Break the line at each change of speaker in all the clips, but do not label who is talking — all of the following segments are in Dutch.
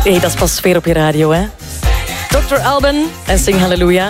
Hey, dat is pas sfeer op je radio, hè? Dr. Alban en Sing Hallelujah.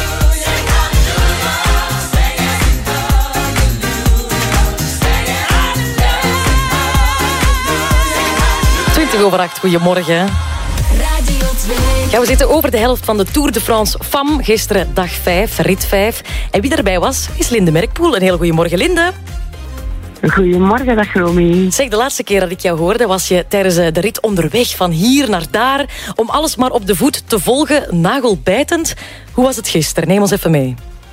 Over 8, goedemorgen.
Radio 2.
Ja, we zitten over de helft van de Tour de France Femme. Gisteren dag 5, rit 5. En wie erbij was, is Linde Merkpoel. Een heel goedemorgen, Linde.
Goedemorgen, dag Romy.
Zeg, de laatste keer dat ik jou hoorde was je tijdens de rit onderweg van hier naar daar. Om alles maar op de voet te volgen, nagelbijtend. Hoe was het gisteren? Neem ons even mee.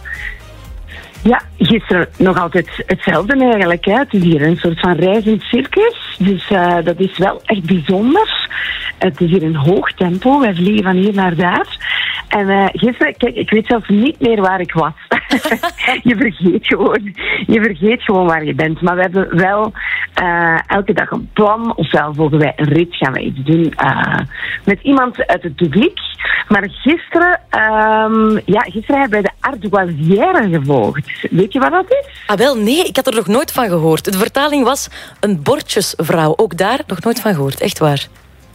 Ja, gisteren nog altijd hetzelfde eigenlijk. Hè. Het is hier een soort van reizend circus. Dus dat is wel echt bijzonder. Het is hier een hoog tempo. Wij vliegen van hier naar daar. En gisteren, kijk, ik weet zelfs niet meer waar ik was. Je vergeet gewoon waar je bent. Maar we hebben wel elke dag een plan. Ofwel volgen wij een rit, gaan wij iets doen met iemand uit het publiek. Maar gisteren hebben wij de Ardoisière gevolgd. Weet je wat dat is?
Ah, wel, nee, ik had er nog nooit van gehoord. De vertaling was een bordjesvrouw. Ook daar nog nooit van gehoord, echt waar.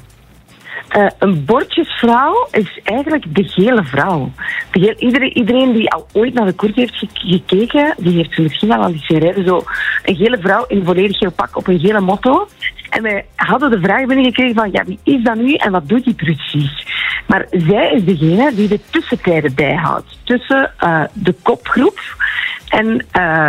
Een bordjesvrouw is eigenlijk de gele vrouw. Iedereen die al ooit naar de koers heeft gekeken, die heeft ze misschien al eens zien rijden. Zo een gele vrouw in volledig geel pak op een gele motto. En wij hadden de vraag binnengekregen van, ja, wie is dat nu en wat doet die precies? Maar zij is degene die de tussentijden bijhoudt. Tussen de kopgroep en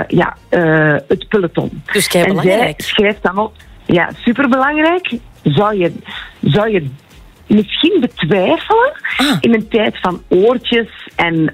het peloton.
Dus kei
en
belangrijk.
Zij schrijft dan op, ja, superbelangrijk. Zou je misschien betwijfelen in een tijd van oortjes en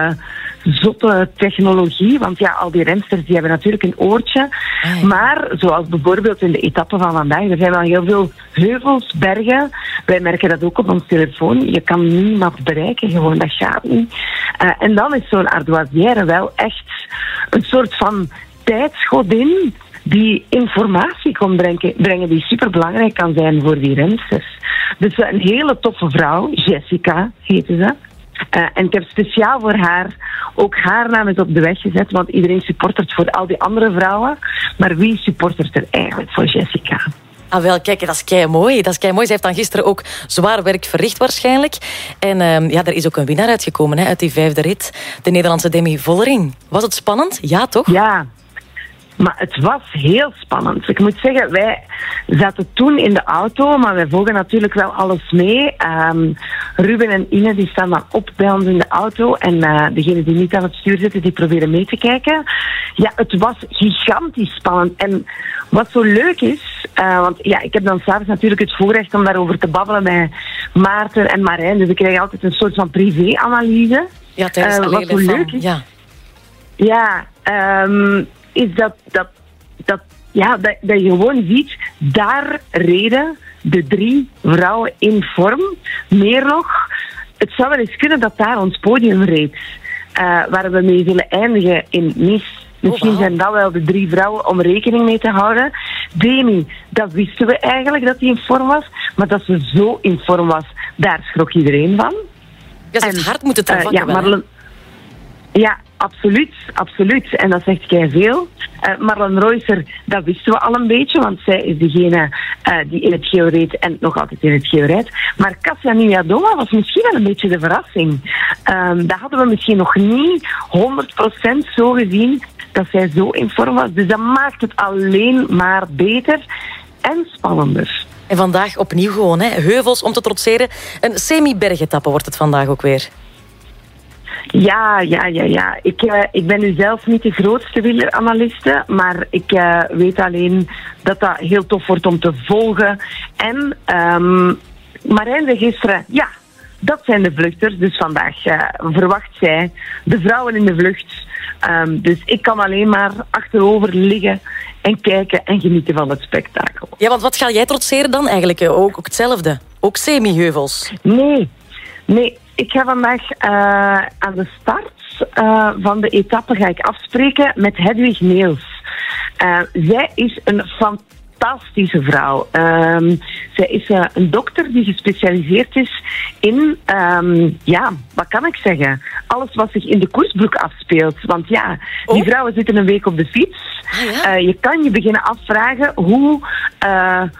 zotte technologie. Want ja, al die rensters die hebben natuurlijk een oortje. Maar zoals bijvoorbeeld in de etappe van vandaag, er zijn wel heel veel heuvels, bergen. Wij merken dat ook op ons telefoon. Je kan niemand bereiken, gewoon, dat gaat niet. En dan is zo'n Ardoisière wel echt een soort van tijdsgodin die informatie kon brengen die superbelangrijk kan zijn voor die rensters. Dus een hele toffe vrouw, Jessica heette ze. En ik heb speciaal voor haar ook haar naam eens op de weg gezet, want iedereen supportert voor al die andere vrouwen. Maar wie supportert er eigenlijk voor Jessica?
Ah, wel, kijk, dat is keimooi. Dat is keimooi. Ze heeft dan gisteren ook zwaar werk verricht waarschijnlijk. En er is ook een winnaar uitgekomen hè, uit die 5e rit. De Nederlandse Demi Vollering. Was het spannend? Ja, toch?
Ja. Maar het was heel spannend. Ik moet zeggen, wij zaten toen in de auto, maar wij volgen natuurlijk wel alles mee. Ruben en Ine die staan dan op bij ons in de auto. En degenen die niet aan het stuur zitten, die proberen mee te kijken. Ja, het was gigantisch spannend. En wat zo leuk is, want ja, ik heb dan s'avonds natuurlijk het voorrecht om daarover te babbelen met Maarten en Marijn. Dus ik krijg altijd een soort van privé-analyse.
Ja, tijdens
wat zo leuk is. Ja, is dat je gewoon ziet, daar reden de 3 vrouwen in vorm. Meer nog, het zou wel eens kunnen dat daar ons podium reed, waar we mee zullen eindigen in Nice. Misschien zijn dat wel de 3 vrouwen om rekening mee te houden. Demi, dat wisten we eigenlijk dat hij in vorm was. Maar dat ze zo in vorm was, daar schrok iedereen van.
Ja, ze heeft hard moeten trekken.
Ja, absoluut. En dat zegt kei veel. Marlon Reusser, dat wisten we al een beetje, want zij is degene die in het geel reed en nog altijd in het geel rijdt. Maar Kasia Niadoma was misschien wel een beetje de verrassing. Dat hadden we misschien nog niet 100% zo gezien dat zij zo in vorm was. Dus dat maakt het alleen maar beter en spannender.
En vandaag opnieuw gewoon, hè? Heuvels om te trotseren. Een semi-bergetappe wordt het vandaag ook weer.
Ja. Ik ben nu zelf niet de grootste wieleranaliste, maar ik weet alleen dat dat heel tof wordt om te volgen. En Marijn zei gisteren, ja, dat zijn de vluchters. Dus vandaag verwacht zij de vrouwen in de vlucht. Dus ik kan alleen maar achterover liggen en kijken en genieten van het spektakel.
Ja, want wat ga jij trotseren dan eigenlijk? Ook hetzelfde? Ook semi-heuvels?
Nee. Ik ga vandaag aan de start van de etappe ga ik afspreken met Hedwig Neels. Zij is een fantastische vrouw. Zij is een dokter die gespecialiseerd is in, wat kan ik zeggen? Alles wat zich in de koersbroek afspeelt. Want ja, die vrouwen zitten een week op de fiets. Je kan je beginnen afvragen hoe